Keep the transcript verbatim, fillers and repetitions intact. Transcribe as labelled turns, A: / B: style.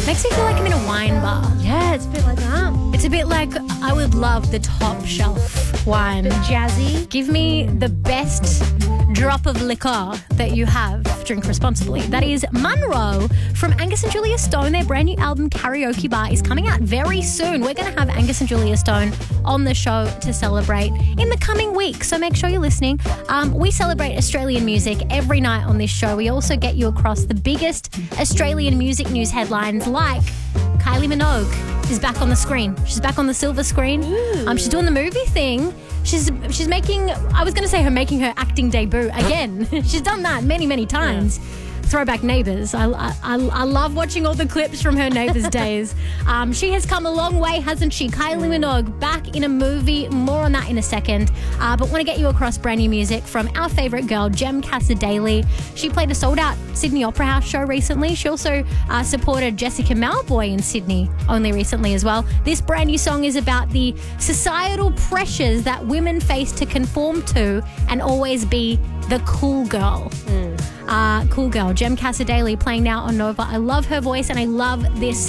A: Makes me feel like I'm in a wine bar.
B: Yeah, it's a bit like that.
A: It's a bit like I would love the top shelf wine.
B: Jazzy.
A: Give me the best drop of liquor that you have. Drink responsibly. That is Munro from Angus and Julia Stone. Their brand new album, Karaoke Bar, is coming out very soon. We're going to have Angus and Julia Stone on the show to celebrate in the coming week. So make sure you're listening. Um, we celebrate Australian music every night on this show. We also get you across the biggest Australian music news headlines, like Kylie Minogue is back on the screen. She's back on the silver screen. Um, she's doing the movie thing. She's she's making, I was going to say her making her acting debut again. She's done that many, many times. Yeah. Throwback Neighbours. I, I, I love watching all the clips from her Neighbours days. Um, she has come a long way, hasn't she? Kylie Minogue back in a movie. More on that in a second. Uh, but want to get you across brand new music from our favourite girl, Jem Casadei. She played a sold-out Sydney Opera House show recently. She also uh, supported Jessica Mauboy in Sydney only recently as well. This brand new song is about the societal pressures that women face to conform to and always be the cool girl. Mm. Uh, cool girl, Jem Casadei, playing now on Nova. I love her voice and I love this